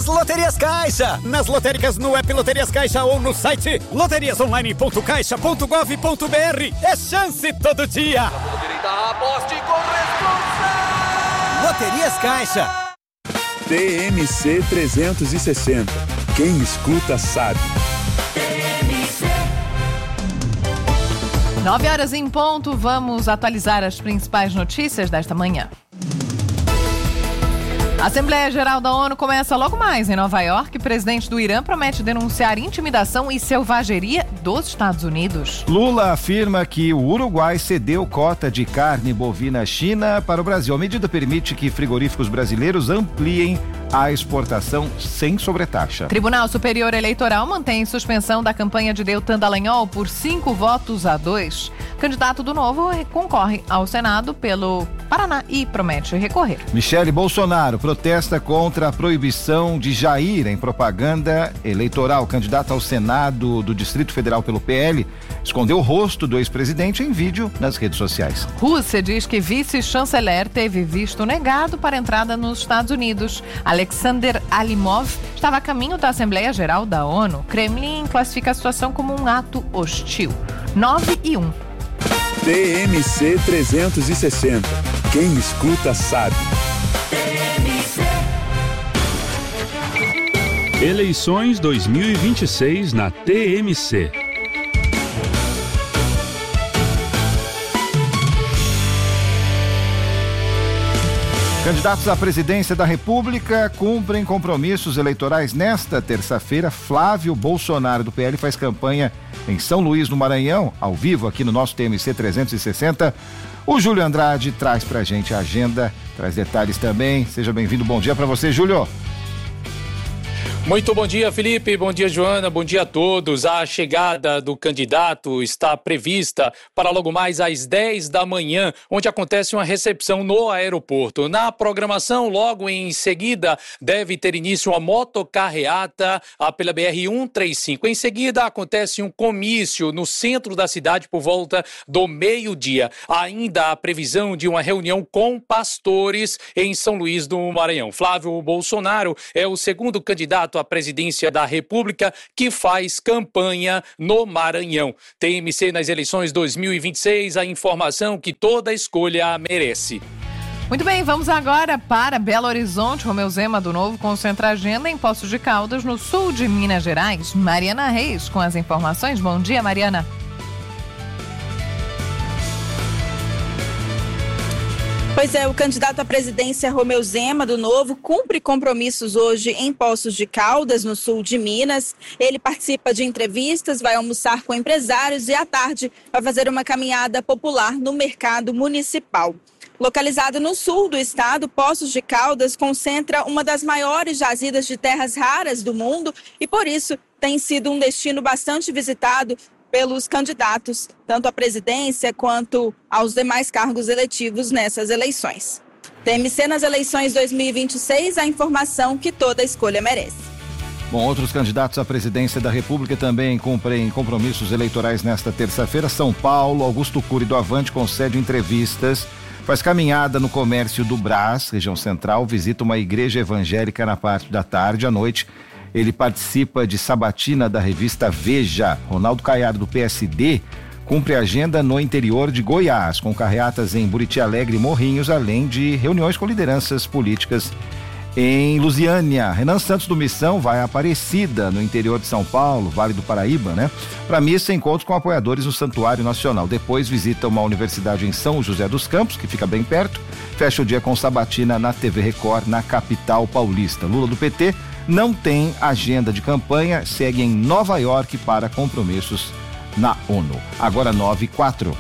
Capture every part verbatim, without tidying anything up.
das Loterias Caixa. Nas lotéricas, no app Loterias Caixa ou no site loterias online ponto caixa ponto gov ponto br. É chance todo dia. Direita, aposte com responsa. Loterias Caixa. T M C trezentos e sessenta. Quem escuta sabe. Nove horas em ponto, vamos atualizar as principais notícias desta manhã. A Assembleia Geral da ONU começa logo mais em Nova York. O presidente do Irã promete denunciar intimidação e selvageria dos Estados Unidos. Lula afirma que o Uruguai cedeu cota de carne bovina à China para o Brasil. A medida permite que frigoríficos brasileiros ampliem a exportação sem sobretaxa. Tribunal Superior Eleitoral mantém suspensão da campanha de Deltan Dallagnol por cinco votos a dois. Candidato do Novo concorre ao Senado pelo Paraná e promete recorrer. Michele Bolsonaro protesta contra a proibição de Jair em propaganda eleitoral. Candidato ao Senado do Distrito Federal pelo P L escondeu o rosto do ex-presidente em vídeo nas redes sociais. Rússia diz que vice-chanceler teve visto negado para entrada nos Estados Unidos. Alexander Alimov estava a caminho da Assembleia Geral da ONU. Kremlin classifica a situação como um ato hostil. nove e um. T M C trezentos e sessenta. Quem escuta sabe. Eleições dois mil e vinte e seis na T M C. Candidatos à presidência da República cumprem compromissos eleitorais nesta terça-feira. Flávio Bolsonaro, do P L, faz campanha em São Luís, no Maranhão, ao vivo aqui no nosso T M C trezentos e sessenta. O Júlio Andrade traz pra gente a agenda, traz detalhes também. Seja bem-vindo, bom dia pra você, Júlio. Muito bom dia, Felipe, bom dia, Joana, bom dia a todos. A chegada do candidato está prevista para logo mais às dez da manhã, onde acontece uma recepção no aeroporto. Na programação, logo em seguida, deve ter início uma motocarreata pela B R cento e trinta e cinco. Em seguida, acontece um comício no centro da cidade por volta do meio-dia. Ainda a previsão de uma reunião com pastores em São Luís do Maranhão. Flávio Bolsonaro é o segundo candidato à presidência da República que faz campanha no Maranhão. T M C nas eleições dois mil e vinte e seis, a informação que toda escolha merece. Muito bem, vamos agora para Belo Horizonte. Romeu Zema, do Novo, concentra a agenda em Poços de Caldas, no sul de Minas Gerais. Mariana Reis com as informações. Bom dia, Mariana. Pois é, o candidato à presidência Romeu Zema, do Novo, cumpre compromissos hoje em Poços de Caldas, no sul de Minas. Ele participa de entrevistas, vai almoçar com empresários e à tarde vai fazer uma caminhada popular no mercado municipal. Localizado no sul do estado, Poços de Caldas concentra uma das maiores jazidas de terras raras do mundo e, por isso, tem sido um destino bastante visitado pelos candidatos, tanto à presidência quanto aos demais cargos eletivos nessas eleições. T M C nas eleições dois mil e vinte e seis, a informação que toda escolha merece. Bom, outros candidatos à presidência da República também cumprem compromissos eleitorais nesta terça-feira. São Paulo, Augusto Cury do Avante concede entrevistas, faz caminhada no comércio do Brás, região central, visita uma igreja evangélica na parte da tarde. À noite, ele participa de sabatina da revista Veja. Ronaldo Caiado, do P S D, cumpre agenda no interior de Goiás, com carreatas em Buriti Alegre e Morrinhos, além de reuniões com lideranças políticas em Lusiânia. Renan Santos, do Missão, vai a Aparecida, no interior de São Paulo, Vale do Paraíba, né? Para missa, encontros com apoiadores no Santuário Nacional. Depois visita uma universidade em São José dos Campos, que fica bem perto. Fecha o dia com sabatina na T V Record, na capital paulista. Lula, do P T, não tem agenda de campanha, segue em Nova York para compromissos na ONU. Agora nove e quatro.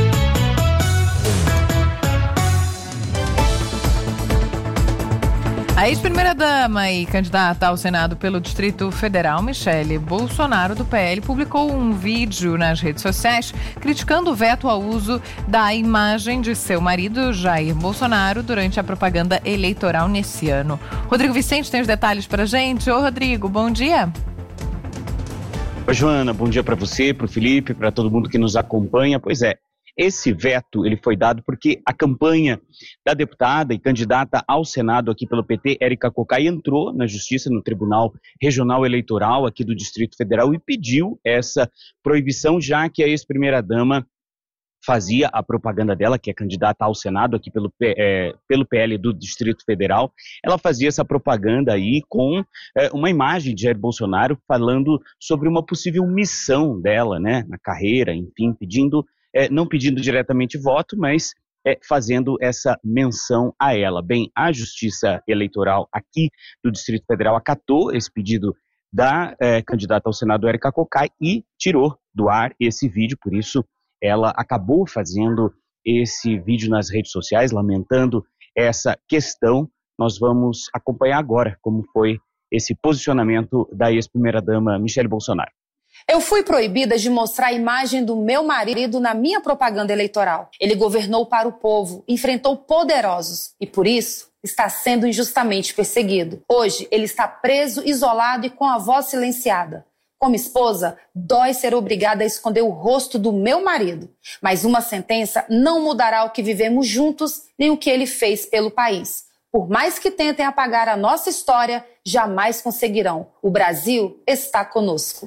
A ex-primeira-dama e candidata ao Senado pelo Distrito Federal, Michele Bolsonaro, do P L, publicou um vídeo nas redes sociais criticando o veto ao uso da imagem de seu marido, Jair Bolsonaro, durante a propaganda eleitoral nesse ano. Rodrigo Vicente tem os detalhes pra gente. Ô, Rodrigo, bom dia. Oi, Joana, bom dia para você, para o Felipe, para todo mundo que nos acompanha. Pois é, Esse veto ele foi dado porque a campanha da deputada e candidata ao Senado aqui pelo P T, Érica Cocai, entrou na Justiça, no Tribunal Regional Eleitoral aqui do Distrito Federal e pediu essa proibição, já que a ex-primeira-dama fazia a propaganda dela, que é candidata ao Senado aqui pelo, é, pelo P L do Distrito Federal. Ela fazia essa propaganda aí com é, uma imagem de Jair Bolsonaro falando sobre uma possível missão dela, né, na carreira, enfim, pedindo, é, não pedindo diretamente voto, mas é, fazendo essa menção a ela. Bem, a Justiça Eleitoral aqui do Distrito Federal acatou esse pedido da é, candidata ao Senado, Érica Cocai, e tirou do ar esse vídeo, por isso ela acabou fazendo esse vídeo nas redes sociais, lamentando essa questão. Nós vamos acompanhar agora como foi esse posicionamento da ex-primeira-dama Michele Bolsonaro. Eu fui proibida de mostrar a imagem do meu marido na minha propaganda eleitoral. Ele governou para o povo, enfrentou poderosos e, por isso, está sendo injustamente perseguido. Hoje, ele está preso, isolado e com a voz silenciada. Como esposa, dói ser obrigada a esconder o rosto do meu marido. Mas uma sentença não mudará o que vivemos juntos, nem o que ele fez pelo país. Por mais que tentem apagar a nossa história, jamais conseguirão. O Brasil está conosco.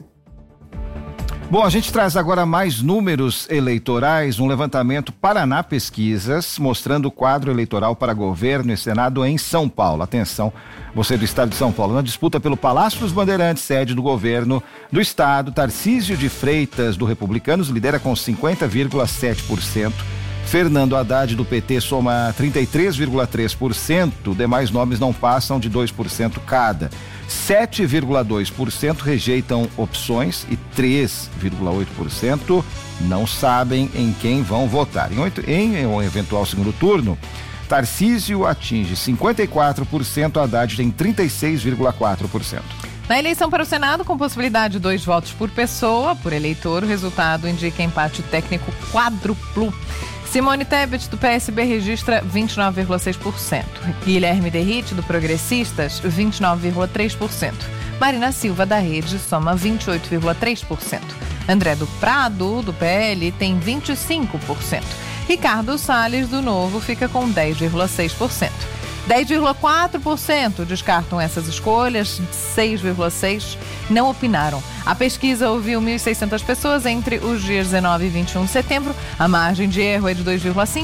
Bom, a gente traz agora mais números eleitorais, um levantamento Paraná Pesquisas, mostrando o quadro eleitoral para governo e Senado em São Paulo. Atenção, você do estado de São Paulo. Na disputa pelo Palácio dos Bandeirantes, sede do governo do estado, Tarcísio de Freitas, do Republicanos, lidera com cinquenta vírgula sete por cento. Fernando Haddad, do P T, soma trinta e três vírgula três por cento. Demais nomes não passam de dois por cento cada. sete vírgula dois por cento rejeitam opções e três vírgula oito por cento não sabem em quem vão votar. Em, em um eventual segundo turno, Tarcísio atinge cinquenta e quatro por cento, Haddad tem trinta e seis vírgula quatro por cento. Na eleição para o Senado, com possibilidade de dois votos por pessoa, por eleitor, o resultado indica empate técnico quádruplo. Simone Tebet, do P S B, registra vinte e nove vírgula seis por cento. Guilherme Derrite, do Progressistas, vinte e nove vírgula três por cento. Marina Silva, da Rede, soma vinte e oito vírgula três por cento. André do Prado, do P L, tem vinte e cinco por cento. Ricardo Salles, do Novo, fica com dez vírgula seis por cento. dez vírgula quatro por cento descartam essas escolhas, seis vírgula seis por cento não opinaram. A pesquisa ouviu mil e seiscentas pessoas entre os dias dezenove e vinte e um de setembro. A margem de erro é de dois vírgula cinco